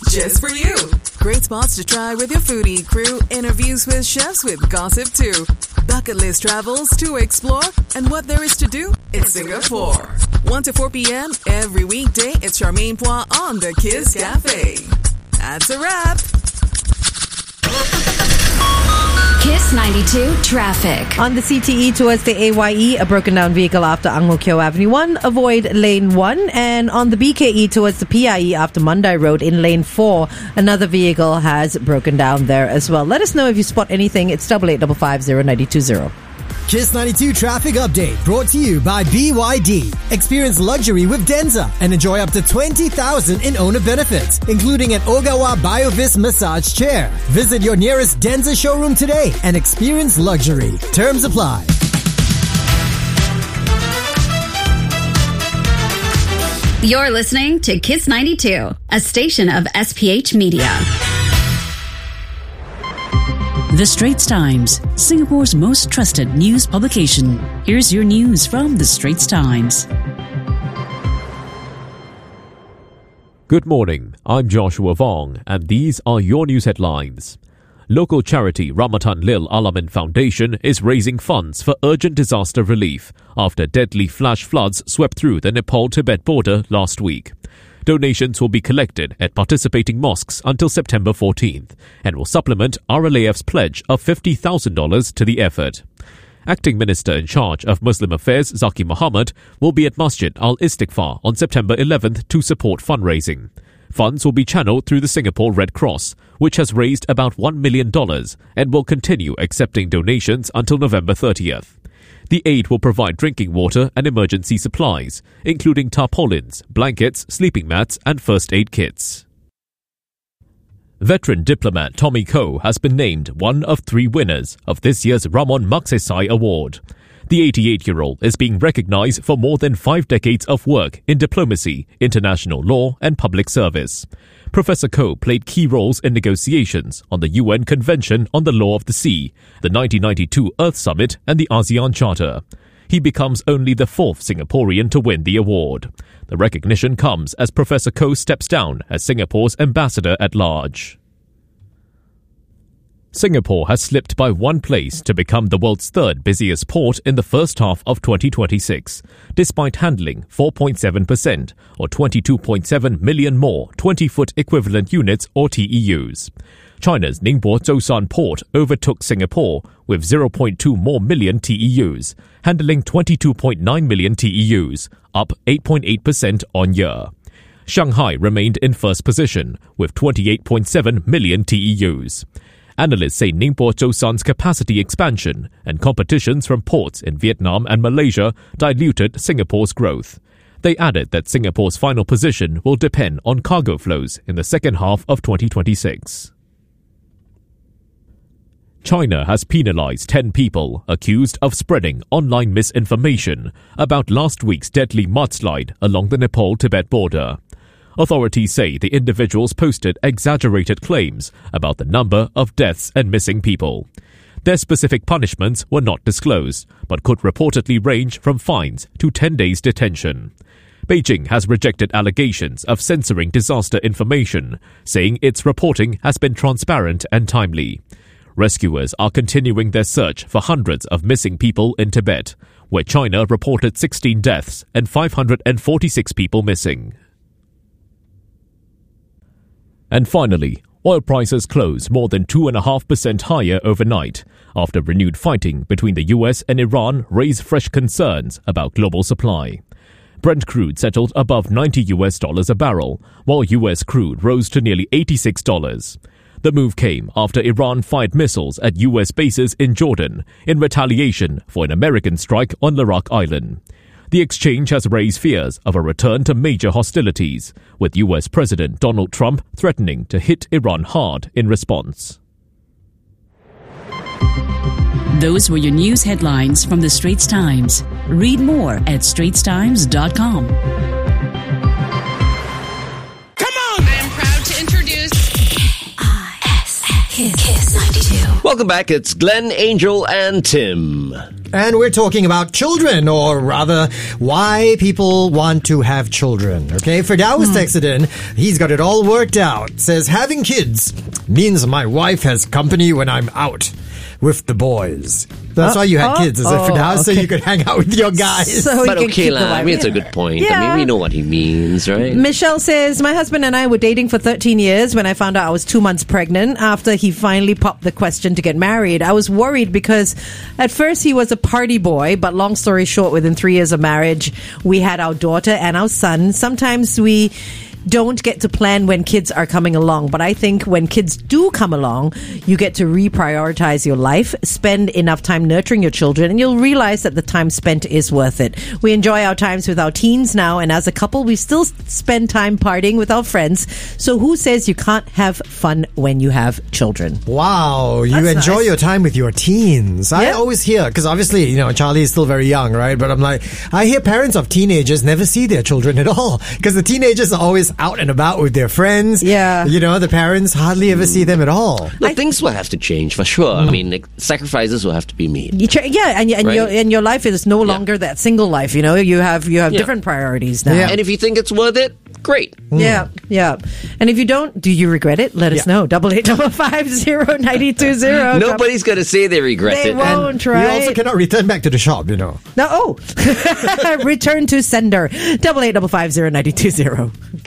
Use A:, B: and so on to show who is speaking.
A: just for you. Great spots to try with your foodie crew. Interviews with chefs with gossip too. Bucket list travels to explore. And what there is to do in Singapore. 1 to 4 p.m. every weekday. It's Charmaine Pois on the Kiss Cafe. That's a wrap.
B: Kiss 92 traffic.
C: On the CTE towards the AYE, a broken down vehicle after Ang Mo Kio Avenue 1. Avoid lane 1. And on the BKE towards the PIE after Mandai Road in lane 4, another vehicle has broken down there as well. Let us know if you spot anything. It's 88550920.
D: Kiss 92 traffic update brought to you by BYD. Experience luxury with Denza and enjoy up to 20,000 in owner benefits, including an Ogawa BioVis massage chair. Visit your nearest Denza showroom today and experience luxury. Terms apply.
B: You're listening to Kiss 92, a station of SPH Media.
E: The Straits Times, Singapore's most trusted news publication. Here's your news from The Straits Times.
F: Good morning, I'm Joshua Vong, and these are your news headlines. Local charity Ramatan Lil Alamin Foundation is raising funds for urgent disaster relief after deadly flash floods swept through the Nepal-Tibet border last week. Donations will be collected at participating mosques until September 14th and will supplement RLAF's pledge of $50,000 to the effort. Acting Minister in charge of Muslim Affairs Zaki Mohammed will be at Masjid Al-Istighfar on September 11th to support fundraising. Funds will be channeled through the Singapore Red Cross, which has raised about $1 million and will continue accepting donations until November 30th. The aid will provide drinking water and emergency supplies, including tarpaulins, blankets, sleeping mats, and first aid kits. Veteran diplomat Tommy Koh has been named one of 3 winners of this year's Ramon Magsaysay Award. The 88-year-old is being recognized for more than 5 decades of work in diplomacy, international law, and public service. Professor Koh played key roles in negotiations on the UN Convention on the Law of the Sea, the 1992 Earth Summit, and the ASEAN Charter. He becomes only the 4th Singaporean to win the award. The recognition comes as Professor Koh steps down as Singapore's ambassador at large. Singapore has slipped by 1 place to become the world's 3rd busiest port in the first half of 2026, despite handling 4.7% or 22.7 million more 20-foot equivalent units or TEUs. China's Ningbo Zhoushan port overtook Singapore with 0.2 more million TEUs, handling 22.9 million TEUs, up 8.8% on year. Shanghai remained in first position with 28.7 million TEUs. Analysts say Ningbo Zhoushan's capacity expansion and competitions from ports in Vietnam and Malaysia diluted Singapore's growth. They added that Singapore's final position will depend on cargo flows in the second half of 2026. China has penalized 10 people accused of spreading online misinformation about last week's deadly mudslide along the Nepal-Tibet border. Authorities say the individuals posted exaggerated claims about the number of deaths and missing people. Their specific punishments were not disclosed, but could reportedly range from fines to 10 days detention. Beijing has rejected allegations of censoring disaster information, saying its reporting has been transparent and timely. Rescuers are continuing their search for hundreds of missing people in Tibet, where China reported 16 deaths and 546 people missing. And finally, oil prices closed more than 2.5% higher overnight after renewed fighting between the US and Iran raised fresh concerns about global supply. Brent crude settled above $90 a barrel, while US crude rose to nearly $86. The move came after Iran fired missiles at US bases in Jordan in retaliation for an American strike on Larak Island. The exchange has raised fears of a return to major hostilities, with US President Donald Trump threatening to hit Iran hard in response.
E: Those were your news headlines from The Straits Times. Read more at straitstimes.com.
G: Come on! I am proud to introduce
B: Kiss 92.
H: Welcome back. It's Glenn, Angel, and Tim.
D: And we're talking about children, or rather, why people want to have children. Okay, Firdaus texted in. He's got it all worked out. Says, having kids means my wife has company when I'm out with the boys. That's why you had kids, is it, Firdaus? So you could hang out with your guys.
C: So
H: But
C: he can
H: okay
C: keep the
H: lah, I
C: wife.
H: mean, it's a good point.
C: Yeah.
H: I mean, we know what he means, right?
C: Michelle says, my husband and I were dating for 13 years when I found out I was 2 months pregnant. After he finally popped the question to get married, I was worried because at first he was a party boy, but long story short, within 3 years of marriage, we had our daughter and our son. Sometimes we don't get to plan when kids are coming along, but I think when kids do come along, you get to reprioritize your life, spend enough time nurturing your children, and you'll realize that the time spent is worth it. We enjoy our times with our teens now, and as a couple, we still spend time partying with our friends. So who says you can't have fun when you have children?
D: Wow, you
C: That's
D: enjoy
C: nice.
D: your time with your teens. I
C: Yeah.
D: always hear, because obviously, Charlie is still very young, right? But I'm like, I hear parents of teenagers never see their children at all, because the teenagers are always out and about with their friends.
C: Yeah.
D: The parents hardly ever see them at all.
H: No, things will have to change for sure. I mean, sacrifices will have to be made.
C: And your life is no longer that single life. You have different priorities now.
H: And if you think it's worth it, great.
C: Yeah. And if you don't, do you regret it? Let us know. 88550920.
H: Nobody's going to say they regret
C: They
H: it.
C: won't,
D: You
C: right?
D: also cannot return back to the shop,
C: No, return to sender. 88550920.